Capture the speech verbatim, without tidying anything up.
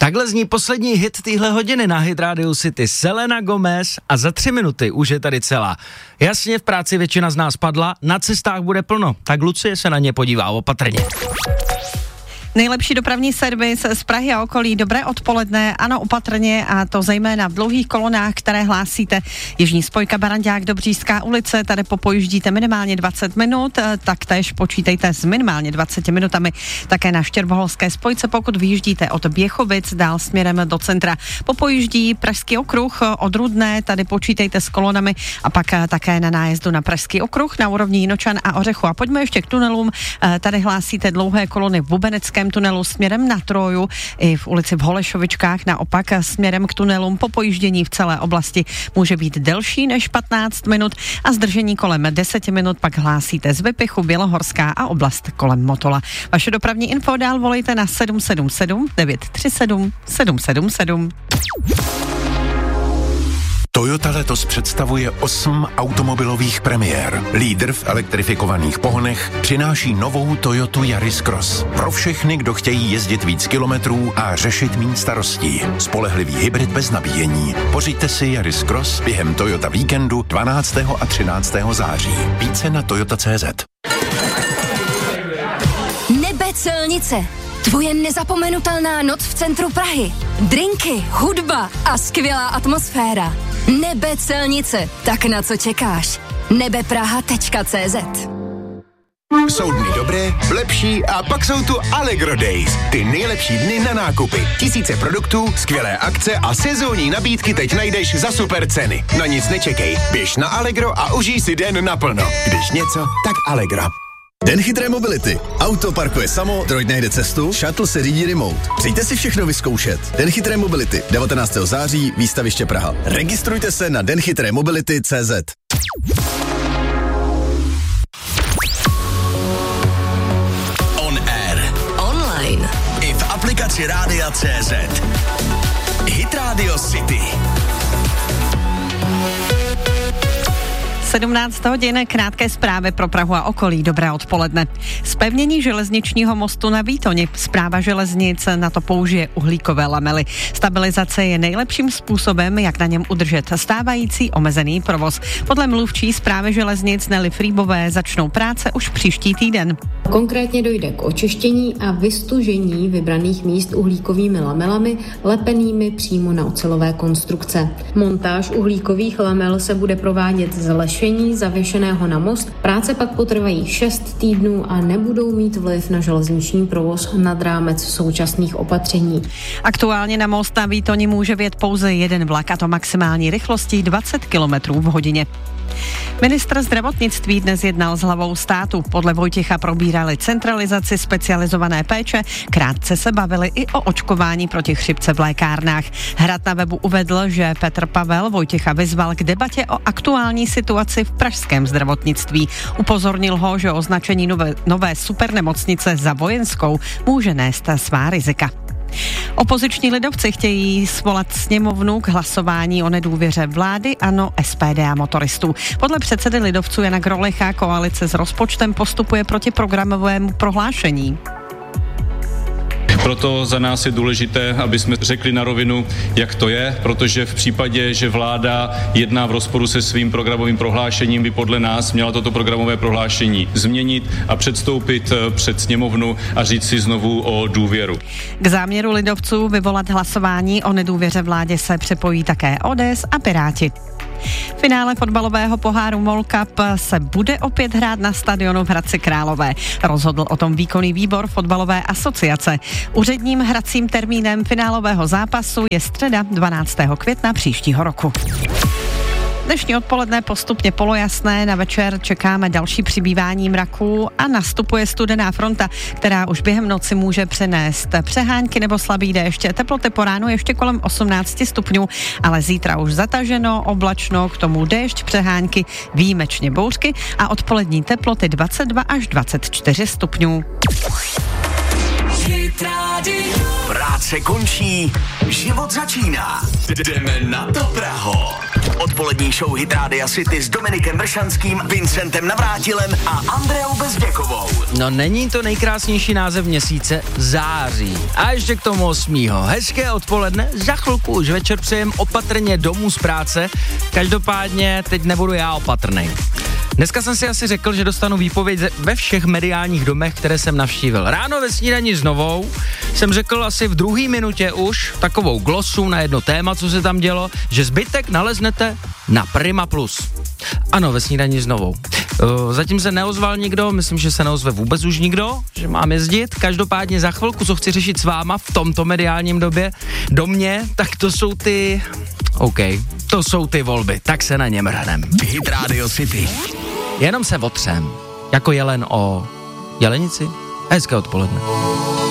Takhle zní poslední hit téhle hodiny na Hit Radio City. Selena Gomez a za tři minuty už je tady celá. Jasně, v práci většina z nás padla, na cestách bude plno, tak Lucie se na ně podívá opatrně. Nejlepší dopravní servis z Prahy a okolí. Dobré odpoledne, ano, opatrně, a to zejména v dlouhých kolonách, které hlásíte. Jižní spojka Barandák Dobřížská ulice, tady popojíždíte minimálně dvacet minut, taktéž počítejte s minimálně dvaceti minutami. Také na Štěrboholské spojce, pokud vyjíždíte od Běchovic dál směrem do centra. Popojíždí Pražský okruh od Rudné, tady počítejte s kolonami, a pak také na nájezdu na Pražský okruh na úrovni Jinočan a Ořechu. A pojďme ještě k tunelům, tady hlásíte dlouhé kolony v Bubeneckém tunelu směrem na Troju, i v ulici v Holešovičkách naopak směrem k tunelům po pojíždění v celé oblasti může být delší než patnáct minut a zdržení kolem deset minut pak hlásíte z Vypichu, Bělohorská a oblast kolem Motola. Vaše dopravní info dál volejte na sedm sedm sedm devět tři sedm sedm sedm sedm. Toyota letos představuje osm automobilových premiér. Lídr v elektrifikovaných pohonech přináší novou Toyotu Yaris Cross. Pro všechny, kdo chtějí jezdit víc kilometrů a řešit méně starostí. Spolehlivý hybrid bez nabíjení. Pořiďte si Yaris Cross během Toyota víkendu dvanáctého a třináctého září. Více na toyota tečka cé zet. Nebe celnice. Tvoje nezapomenutelná noc v centru Prahy. Drinky, hudba a skvělá atmosféra. Nebe celnice. Tak na co čekáš? nebepraha tečka cé zet. Jsou dny dobré, lepší a pak jsou tu Allegro Days. Ty nejlepší dny na nákupy. Tisíce produktů, skvělé akce a sezónní nabídky teď najdeš za super ceny. Na nic nečekej, běž na Allegro a užij si den naplno. Když něco, tak Allegro. Den chytré mobility. Auto parkuje samo, droid najde cestu, shuttle se řídí remote. Přijďte si všechno vyzkoušet. Den chytré mobility. devatenáctého září, výstaviště Praha. Registrujte se na den chytré mobility tečka cé zet. On air. Online. I v aplikaci Rádia tečka cé zet. Hit Radio City. sedmnáct hodin, krátké zprávy pro Prahu a okolí. Dobré odpoledne. Zpevnění železničního mostu na Výtoni. Správa železnic na to použije uhlíkové lamely. Stabilizace je nejlepším způsobem, jak na něm udržet stávající omezený provoz. Podle mluvčí správy železnic Nelly Frýbové začnou práce už příští týden. Konkrétně dojde k očištění a vystužení vybraných míst uhlíkovými lamelami lepenými přímo na ocelové konstrukce. Montáž uhlíkových lamel se bude provádět z lešení zavěšeného na most. Práce pak potrvají šest týdnů a nebudou mít vliv na železniční provoz nad rámec současných opatření. Aktuálně na most na Výtoni může vjet pouze jeden vlak, a to maximální rychlostí dvacet kilometrů v hodině. Ministr zdravotnictví dnes jednal s hlavou státu. Podle Vojtěcha probírali centralizaci specializované péče, krátce se bavili i o očkování proti chřipce v lékárnách. Hrad na webu uvedl, že Petr Pavel Vojtěcha vyzval k debatě o aktuální situaci v pražském zdravotnictví. Upozornil ho, že označení nové, nové supernemocnice za vojenskou může nést svá rizika. Opoziční lidovci chtějí svolat sněmovnu k hlasování o nedůvěře vlády, ANO, S P D a motoristů. Podle předsedy lidovců Jana Grolicha koalice s rozpočtem postupuje proti programovému prohlášení. Proto za nás je důležité, aby jsme řekli na rovinu, jak to je, protože v případě, že vláda jedná v rozporu se svým programovým prohlášením, by podle nás měla toto programové prohlášení změnit a předstoupit před sněmovnu a říct si znovu o důvěru. K záměru lidovců vyvolat hlasování o nedůvěře vládě se připojí také O D S a Piráti. Finále fotbalového poháru MOL Cup se bude opět hrát na stadionu v Hradci Králové. Rozhodl o tom výkonný výbor fotbalové asociace. Úředním hracím termínem finálového zápasu je středa dvanáctého května příštího roku. Dnešní odpoledne postupně polojasné, na večer čekáme další přibývání mraků a nastupuje studená fronta, která už během noci může přenést přehánky nebo slabý déšť. Teploty po ránu ještě kolem osmnáct stupňů, ale zítra už zataženo, oblačno, k tomu déšť, přehánky, výjimečně bouřky a odpolední teploty dvacet dva až dvacet čtyři stupňů. Právě Práce končí, život začíná. Jdeme na to, Praho. Odpolední show Hit Rádia City s Dominikem Vršanským, Vincentem Navrátilem a Andreou Bezděkovou. No není to nejkrásnější název měsíce září. A ještě k tomu osmého Hezké odpoledne, za chvilku už večer přejem opatrně domů z práce. Každopádně teď nebudu já opatrnej. Dneska jsem si asi řekl, že dostanu výpověď ve všech mediálních domech, které jsem navštívil. Ráno ve snídani s Novou jsem řekl asi v druhé minutě už takovou glosu na jedno téma, co se tam dělo, že zbytek naleznete na Prima Plus. Ano, ve snídani s Novou. Uh, zatím se neozval nikdo, myslím, že se neozve vůbec už nikdo, že mám jezdit. Každopádně za chvilku, co chci řešit s váma v tomto mediálním době, do mě, tak to jsou ty... OK, to jsou ty volby, tak se na ně mrhnem. Hit Radio City. Jenom se otřem, jako jelen o jelenici. Hezké odpoledne.